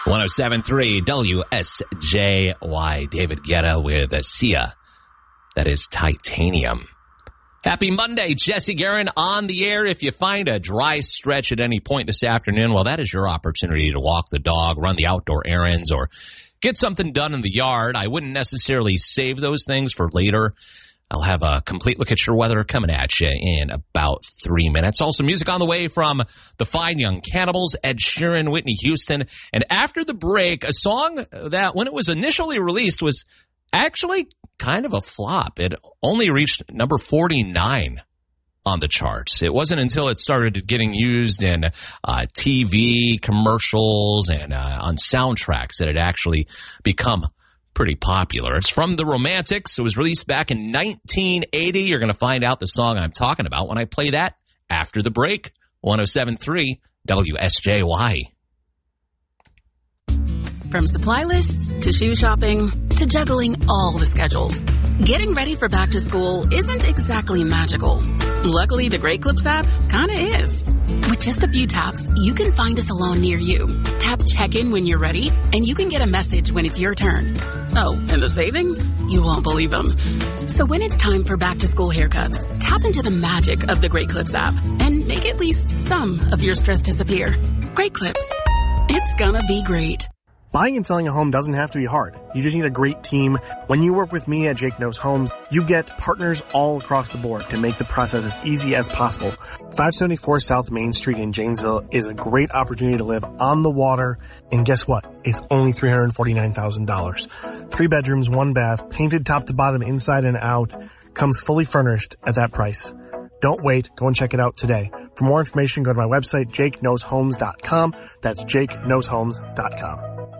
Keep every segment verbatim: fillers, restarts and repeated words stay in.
one oh seven point three W S J Y. David Guetta with a Sia. That is Titanium. Happy Monday, Jesse Guerin on the air. If you find a dry stretch at any point this afternoon, well, that is your opportunity to walk the dog, run the outdoor errands, or get something done in the yard. I wouldn't necessarily save those things for later. I'll have a complete look at your weather coming at you in about three minutes. Also, music on the way from the Fine Young Cannibals, Ed Sheeran, Whitney Houston. And after the break, a song that when it was initially released was actually kind of a flop. It only reached number forty-nine on the charts. It wasn't until it started getting used in uh, T V commercials and uh, on soundtracks that it actually become pretty popular. It's from The Romantics. It was released back in nineteen eighty. You're going to find out the song I'm talking about when I play that after the break. one oh seven point three W S J Y. From supply lists to shoe shopping to juggling all the schedules, getting ready for back to school isn't exactly magical. Luckily, the Great Clips app kinda is. With just a few taps, you can find a salon near you. Tap check-in when you're ready, and you can get a message when it's your turn. Oh, and the savings? You won't believe them. So when it's time for back to school haircuts, tap into the magic of the Great Clips app and make at least some of your stress disappear. Great Clips. It's gonna be great. Buying and selling a home doesn't have to be hard. You just need a great team. When you work with me at Jake Knows Homes, you get partners all across the board to make the process as easy as possible. five seventy-four South Main Street in Janesville is a great opportunity to live on the water. And guess what? It's only three hundred forty-nine thousand dollars. Three bedrooms, one bath, painted top to bottom, inside and out. Comes fully furnished at that price. Don't wait. Go and check it out today. For more information, go to my website, jake knows homes dot com. That's jake knows homes dot com.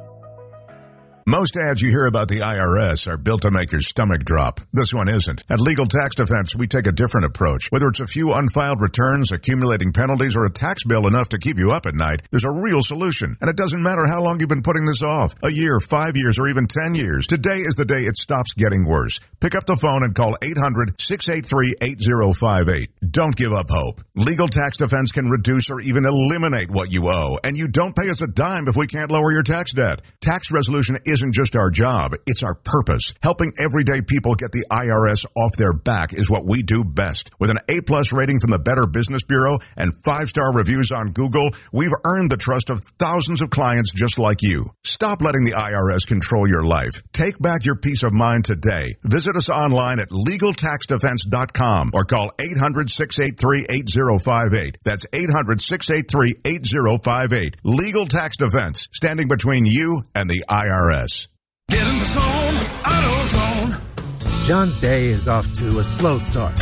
Most ads you hear about the I R S are built to make your stomach drop. This one isn't. At Legal Tax Defense, we take a different approach. Whether it's a few unfiled returns, accumulating penalties, or a tax bill enough to keep you up at night, there's a real solution. And it doesn't matter how long you've been putting this off. A year, five years, or even ten years. Today is the day it stops getting worse. Pick up the phone and call eight hundred, six eight three, eight zero five eight. Don't give up hope. Legal Tax Defense can reduce or even eliminate what you owe. And you don't pay us a dime if we can't lower your tax debt. Tax resolution is isn't just our job, it's our purpose. Helping everyday people get the I R S off their back is what we do best. With an A-plus rating from the Better Business Bureau and five-star reviews on Google, we've earned the trust of thousands of clients just like you. Stop letting the I R S control your life. Take back your peace of mind today. Visit us online at legal tax defense dot com or call eight hundred, six eight three, eight zero five eight. That's eight hundred, six eight three, eight zero five eight. Legal Tax Defense, standing between you and the I R S. Get in the zone, AutoZone. John's day is off to a slow start.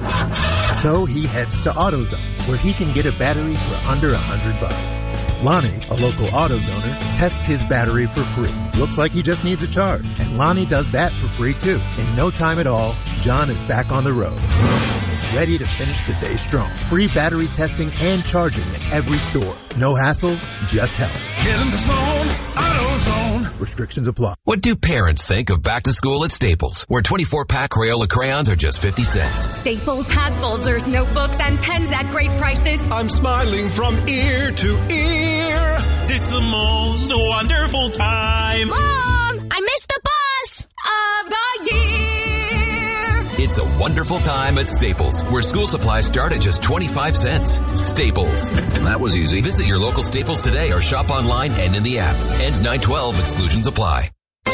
So he heads to AutoZone, where he can get a battery for under a hundred bucks. Lonnie, a local AutoZoner, tests his battery for free. Looks like he just needs a charge. And Lonnie does that for free too. In no time at all, John is back on the road. Ready to finish the day strong. Free battery testing and charging at every store. No hassles, just help. Get in the zone, AutoZone. Restrictions apply. What do parents think of back to school at Staples, where twenty-four pack Crayola crayons are just fifty cents? Staples has folders, notebooks, and pens at great prices. I'm smiling from ear to ear. It's the most wonderful time. Mom, I missed the bus of the year. It's a wonderful time at Staples, where school supplies start at just twenty-five cents. Staples. That was easy. Visit your local Staples today or shop online and in the app. Ends nine twelve. Exclusions apply.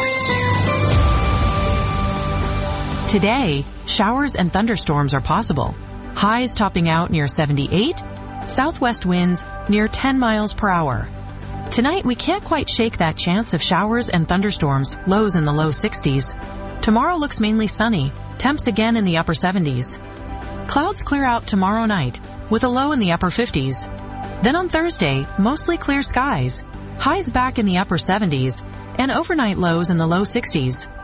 Today, showers and thunderstorms are possible. Highs topping out near seventy-eight. Southwest winds near ten miles per hour. Tonight, we can't quite shake that chance of showers and thunderstorms, lows in the low sixties. Tomorrow looks mainly sunny, temps again in the upper seventies. Clouds clear out tomorrow night, with a low in the upper fifties. Then on Thursday, mostly clear skies, highs back in the upper seventies, and overnight lows in the low sixties.